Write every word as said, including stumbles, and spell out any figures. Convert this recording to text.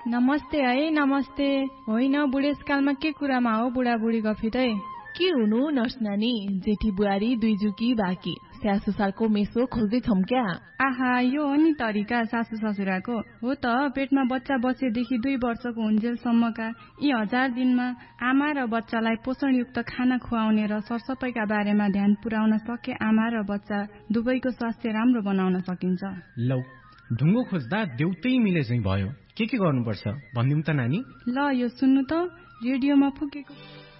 नमस्ते है नमस्ते। होइन बुढेसकालमा के कुरामा हो बुढाबुढी गफिँदै? के हुनु नर्स नानी, जेठी बुहारी दुई जुकी बाँकी स्याहार सुसारको मेसो खोज्दैछौँ क्या। आहा, यो हो नि तरिका सासू ससुराको। हो त, पेटमा बच्चा बसेदेखि दुई वर्षको हुन्जेलसम्मका यी हजार दिनमा आमा र बच्चालाई पोषणयुक्त खाना खुवाउने र सरसफाइका बारेमा ध्यान पुर्याउन सके आमा र बच्चा दुवैको स्वास्थ्य राम्रो बनाउन सकिन्छ। लौ, ढुङ्गो खोज्दा देउतै मिले चाहिँ भयो। के के गर्नुपर्छ भनिदिउँ त नानी? ल यो सुन्नु त, रेडियोमा फुकेको